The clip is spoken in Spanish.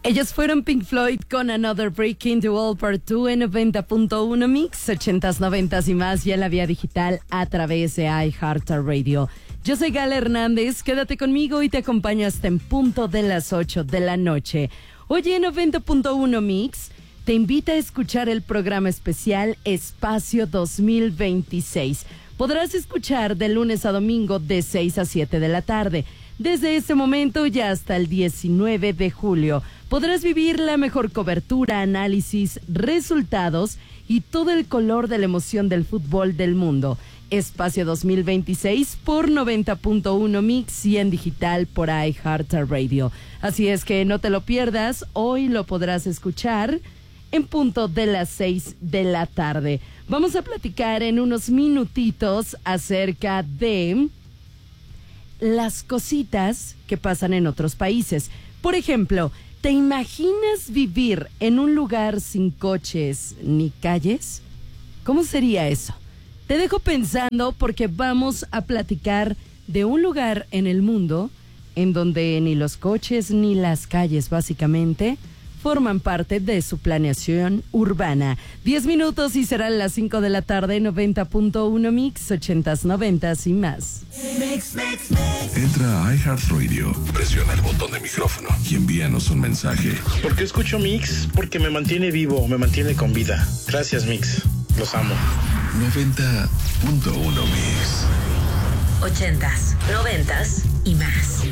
Ellos fueron Pink Floyd con Another Break in the Wall Part 2 en 90.1 Mix, 80s, 90s y más, y en la vía digital a través de iHeartRadio. Yo soy Gala Hernández, quédate conmigo y te acompaño hasta en punto de las 8 de la noche. Hoy en 90.1 Mix te invita a escuchar el programa especial Espacio 2026. Podrás escuchar de lunes a domingo de 6 a 7 de la tarde. Desde este momento y hasta el 19 de julio podrás vivir la mejor cobertura, análisis, resultados y todo el color de la emoción del fútbol del mundo. Espacio 2026 por 90.1 Mix y en digital por iHeartRadio. Así es que no te lo pierdas, hoy lo podrás escuchar en punto de las 6 de la tarde. Vamos a platicar en unos minutitos acerca de las cositas que pasan en otros países. Por ejemplo, ¿te imaginas vivir en un lugar sin coches ni calles? ¿Cómo sería eso? Te dejo pensando porque vamos a platicar de un lugar en el mundo en donde ni los coches ni las calles básicamente forman parte de su planeación urbana. 10 minutos y serán las 5 de la tarde, 90.1 Mix, 80s, 90s y más. Entra a iHeartRadio, presiona el botón de micrófono y envíanos un mensaje. ¿Por qué escucho Mix? Porque me mantiene vivo, me mantiene con vida. Gracias, Mix. Los amo. 90.1 Mix. 80s, 90s y más.